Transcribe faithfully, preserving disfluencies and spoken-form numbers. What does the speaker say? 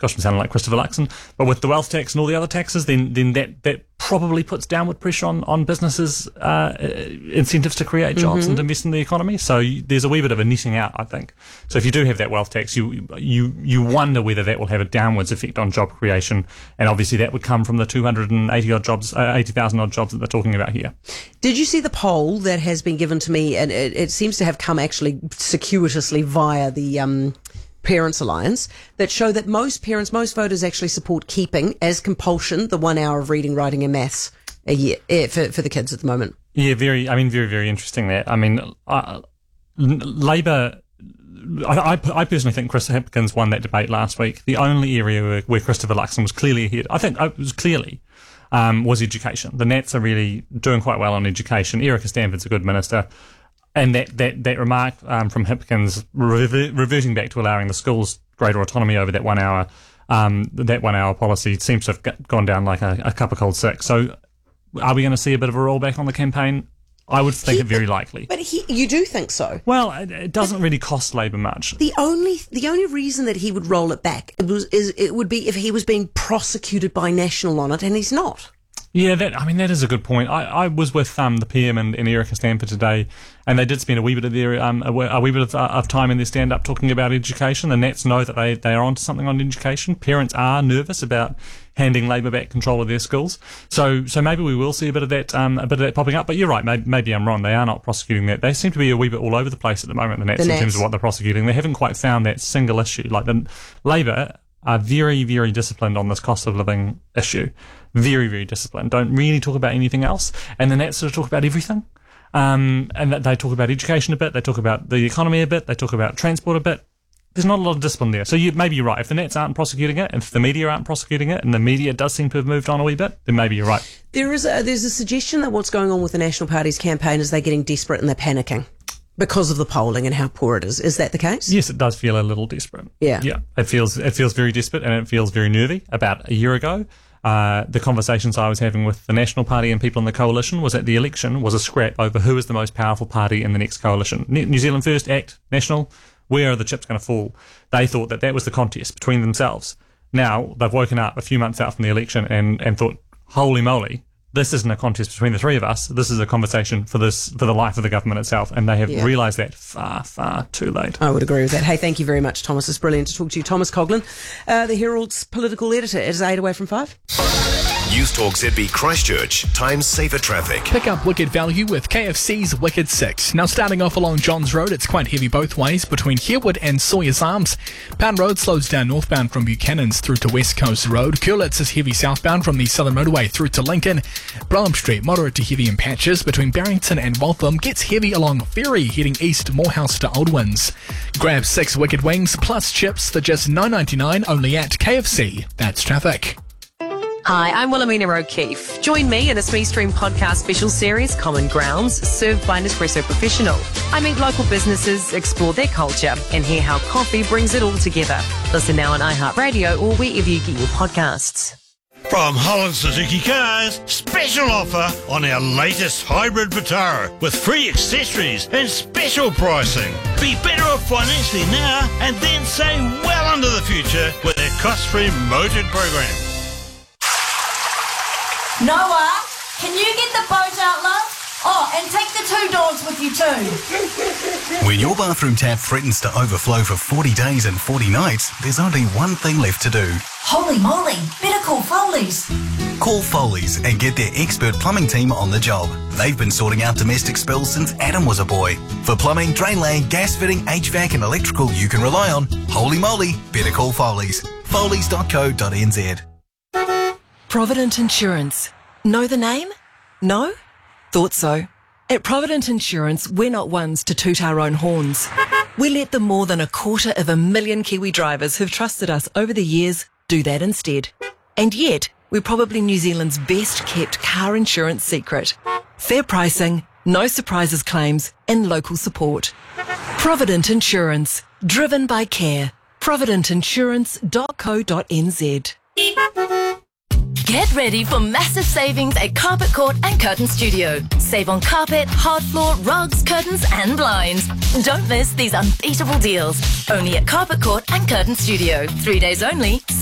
gosh, I'm sounding like Christopher Luxon, but with the wealth tax and all the other taxes, then then that, that probably puts downward pressure on, on businesses' uh, incentives to create jobs mm-hmm. and to invest in the economy. So you, there's a wee bit of a netting out, I think. So if you do have that wealth tax, you you you wonder whether that will have a downwards effect on job creation, and obviously that would come from the two hundred eighty odd jobs, uh, eighty thousand odd jobs that they're talking about here. Did you see the poll that has been given to me, and it, it seems to have come actually circuitously via the um, Parents Alliance, that show that most parents, most voters actually support keeping as compulsion the one hour of reading, writing and maths a year eh, for, for the kids at the moment? Yeah, very, I mean, very, very interesting that. I mean, uh, Labour, I, I, I personally think Chris Hipkins won that debate last week. The only area where, where Christopher Luxon was clearly ahead, I think it was clearly, um, was education. The Nats are really doing quite well on education. Erica Stanford's a good minister. And that, that, that remark um, from Hipkins, rever- reverting back to allowing the schools greater autonomy over that one hour, um, that one hour policy seems to have g- gone down like a, a cup of cold sick. So are we going to see a bit of a rollback on the campaign? I would think he, it very likely. But he, you do think so? Well, it, it doesn't really cost Labour much. The only the only reason that he would roll it back it was is it would be if he was being prosecuted by National on it, and he's not. Yeah, that I mean that is a good point. I, I was with um, the P M and, and Erica Stanford today, and they did spend a wee bit of their um, a, a wee bit of, uh, of time in their stand up talking about education. The Nats know that they, they are onto something on education. Parents are nervous about handing Labour back control of their schools, so so maybe we will see a bit of that um, a bit of that popping up. But you're right, maybe, maybe I'm wrong. They are not prosecuting that. They seem to be a wee bit all over the place at the moment. The Nats, the Nats. in terms of what they're prosecuting, they haven't quite found that single issue. Like the Labour are very, very disciplined on this cost of living issue. Very, very disciplined. Don't really talk about anything else. And the Nats sort of talk about everything. Um, and they talk about education a bit. They talk about the economy a bit. They talk about transport a bit. There's not a lot of discipline there. So you, maybe you're right. If the Nats aren't prosecuting it, if the media aren't prosecuting it, and the media does seem to have moved on a wee bit, then maybe you're right. There is a, there's a suggestion that what's going on with the National Party's campaign is they're getting desperate and they're panicking because of the polling and how poor it is. Is that the case? Yes, it does feel a little desperate. Yeah. Yeah. It feels, it feels very desperate and it feels very nervy. About a year ago, uh, the conversations I was having with the National Party and people in the coalition was that the election was a scrap over who is the most powerful party in the next coalition. New Zealand First, ACT, National, where are the chips going to fall? They thought that that was the contest between themselves. Now, they've woken up a few months out from the election and, and thought, holy moly, this isn't a contest between the three of us. This is a conversation for this for the life of the government itself, and they have yeah. realised that far, far too late. I would agree with that. Hey, thank you very much, Thomas. It's brilliant to talk to you. Thomas Coughlin, uh, the Herald's political editor. It is eight away from five. News Talk Z B Christchurch. Times safer traffic. Pick up Wicked value with K F C's Wicked six. Now starting off along Johns Road, it's quite heavy both ways between Herwood and Sawyers Arms. Pound Road slows down northbound from Buchanan's through to West Coast Road. Curlitz is heavy southbound from the Southern Motorway through to Lincoln. Brougham Street, moderate to heavy in patches between Barrington and Waltham. Gets heavy along Ferry heading east, Morehouse to Oldwins. Grab six Wicked wings plus chips for just nine ninety-nine only at K F C. That's traffic. Hi, I'm Wilhelmina O'Keefe. Join me in a Smee Stream podcast special series, Common Grounds, served by Nespresso Professional. I meet local businesses, explore their culture, and hear how coffee brings it all together. Listen now on iHeartRadio or wherever you get your podcasts. From Holland Suzuki Cars, special offer on our latest hybrid Vitara with free accessories and special pricing. Be better off financially now and then save well into the future with our cost-free motored program. Noah, can you get the boat out, love? Oh, and take the two dogs with you too. When your bathroom tap threatens to overflow for forty days and forty nights, there's only one thing left to do. Holy moly, better call Foley's. Call Foley's and get their expert plumbing team on the job. They've been sorting out domestic spills since Adam was a boy. For plumbing, drain laying, gas fitting, H V A C and electrical you can rely on, holy moly, better call Foley's. Foley's dot co dot n z. Provident Insurance. Know the name? No? Thought so. At Provident Insurance, we're not ones to toot our own horns. We let the more than a quarter of a million Kiwi drivers who've trusted us over the years do that instead. And yet, we're probably New Zealand's best kept car insurance secret. Fair pricing, no surprises claims, and local support. Provident Insurance. Driven by care. provident insurance dot co dot n z. Get ready for massive savings at Carpet Court and Curtain Studio. Save on carpet, hard floor, rugs, curtains and blinds. Don't miss these unbeatable deals. Only at Carpet Court and Curtain Studio. Three days only.